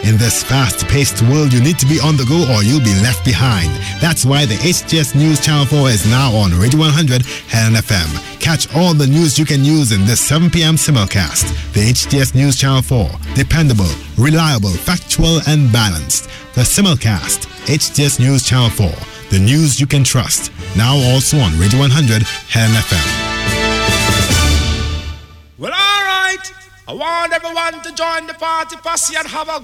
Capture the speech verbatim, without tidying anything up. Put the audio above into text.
In this fast-paced world, you need to be on the go or you'll be left behind. That's why the H T S News Channel four is now on Radio one hundred Helen F M. Catch all the news you can use in this seven p.m. simulcast. The H T S News Channel four. Dependable, reliable, factual, and balanced. The simulcast. H T S News Channel four. The news you can trust. Now also on Radio one hundred Helen F M. Well, all right. I want everyone to join the party posse and have a